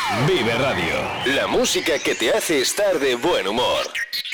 Vive Radio. La música que te hace estar de buen humor.